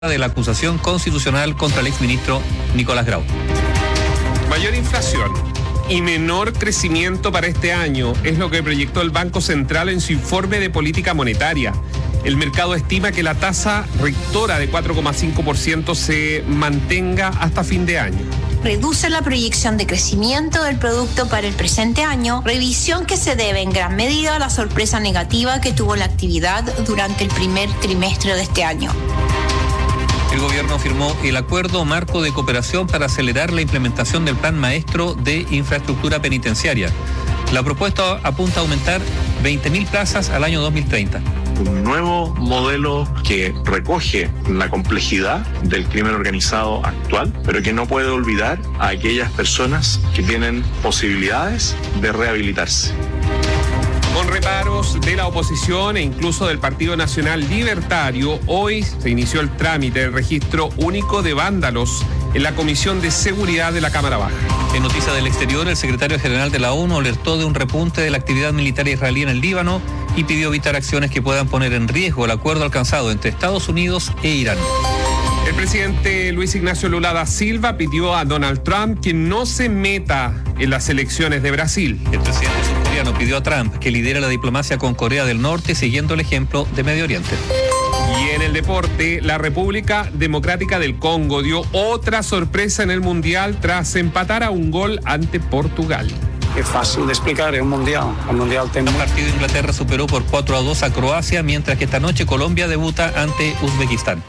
de la acusación constitucional contra el exministro Nicolás Grau. Mayor inflación y menor crecimiento para este año es lo que proyectó el Banco Central en su informe de política monetaria. El mercado estima que la tasa rectora de 4,5% se mantenga hasta fin de año. Reduce la proyección de crecimiento del producto para el presente año, revisión que se debe en gran medida a la sorpresa negativa que tuvo la actividad durante el primer trimestre de este año. El gobierno firmó el acuerdo marco de cooperación para acelerar la implementación del Plan Maestro de Infraestructura Penitenciaria. La propuesta apunta a aumentar 20.000 plazas al año 2030. Un nuevo modelo que recoge la complejidad del crimen organizado actual, pero que no puede olvidar a aquellas personas que tienen posibilidades de rehabilitarse. Con reparos de la oposición e incluso del Partido Nacional Libertario, hoy se inició el trámite del registro único de vándalos en la Comisión de Seguridad de la Cámara Baja. En noticias del exterior, el secretario general de la ONU alertó de un repunte de la actividad militar israelí en el Líbano y pidió evitar acciones que puedan poner en riesgo el acuerdo alcanzado entre Estados Unidos e Irán. El presidente Luis Ignacio Lula da Silva pidió a Donald Trump que no se meta en las elecciones de Brasil. El presidente surcoreano pidió a Trump que lidere la diplomacia con Corea del Norte siguiendo el ejemplo de Medio Oriente. Y en el deporte, la República Democrática del Congo dio otra sorpresa en el Mundial tras empatar a un gol ante Portugal. Es fácil de explicar, es un mundial. El mundial El partido de Inglaterra superó por 4-2 a Croacia, mientras que esta noche Colombia debuta ante Uzbekistán.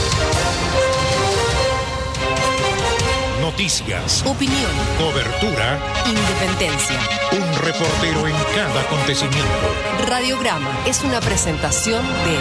Noticias, opinión, cobertura, independencia. Un reportero en cada acontecimiento. Radiograma es una presentación de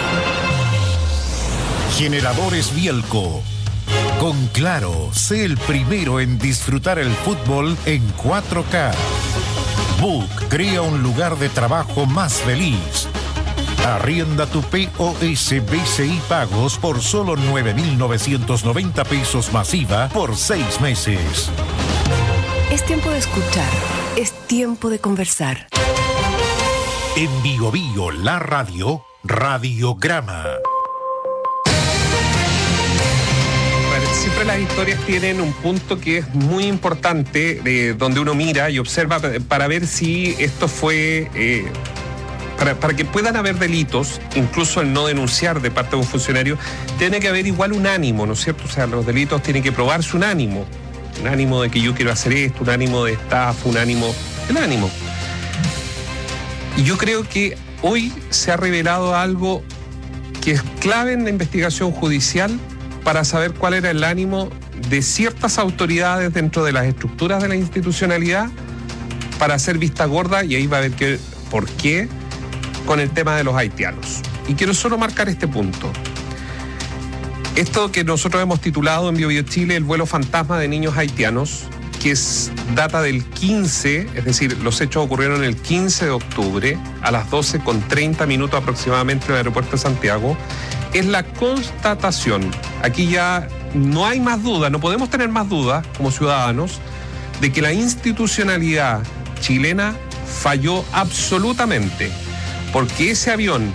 Generadores Bielco. Con Claro, sé el primero en disfrutar el fútbol en 4K. Book crea un lugar de trabajo más feliz. Arrienda tu POS BCI Pagos por solo 9.990 pesos masiva por 6 meses. Es tiempo de escuchar, es tiempo de conversar. En Bio Bio, la radio, Radiograma. Siempre las historias tienen un punto que es muy importante, donde uno mira y observa para ver si esto fue... Para que puedan haber delitos, incluso el no denunciar de parte de un funcionario, tiene que haber igual un ánimo, ¿no es cierto? O sea, los delitos tienen que probarse un ánimo de que yo quiero hacer esto, un ánimo de estafa, el ánimo. Y yo creo que hoy se ha revelado algo que es clave en la investigación judicial para saber cuál era el ánimo de ciertas autoridades dentro de las estructuras de la institucionalidad para hacer vista gorda, y ahí va a ver por qué, con el tema de los haitianos. Y quiero solo marcar este punto. Esto que nosotros hemos titulado en Bio Bio Chile el vuelo fantasma de niños haitianos, que data del 15, es decir, los hechos ocurrieron el 15 de octubre a las 12:30 aproximadamente en el aeropuerto de Santiago, es la constatación, aquí ya no hay más duda, no podemos tener más dudas como ciudadanos, de que la institucionalidad chilena falló absolutamente. Porque ese avión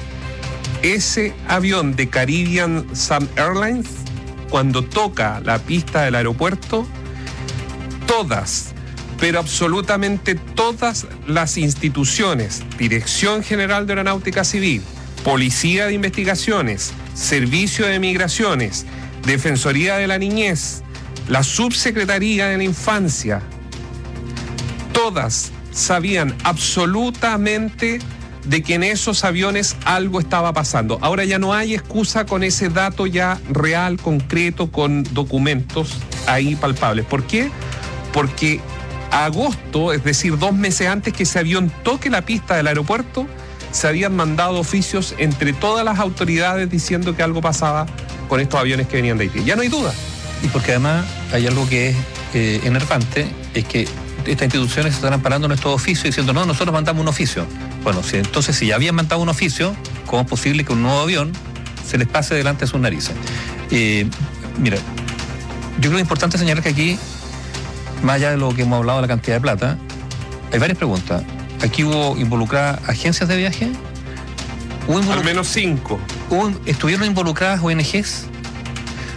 de Caribbean Sun Airlines, cuando toca la pista del aeropuerto, todas, pero absolutamente todas las instituciones, Dirección General de Aeronáutica Civil, Policía de Investigaciones, Servicio de Migraciones, Defensoría de la Niñez, la Subsecretaría de la Infancia, todas sabían absolutamente de que en esos aviones algo estaba pasando. Ahora ya no hay excusa con ese dato ya real, concreto, con documentos ahí palpables. ¿Por qué? Porque a agosto, es decir, 2 meses antes que ese avión toque la pista del aeropuerto, se habían mandado oficios entre todas las autoridades diciendo que algo pasaba con estos aviones que venían de Haití. Ya no hay duda. Y porque además hay algo que es enervante, es que estas instituciones se están amparando en estos oficios diciendo, no, nosotros mandamos un oficio. Bueno, entonces si ya habían mandado un oficio, ¿cómo es posible que un nuevo avión se les pase delante de sus narices? Mira, yo creo que es importante señalar que aquí, más allá de lo que hemos hablado de la cantidad de plata, hay varias preguntas. Aquí hubo involucradas agencias de viaje, Al menos 5. ¿Estuvieron involucradas ONGs?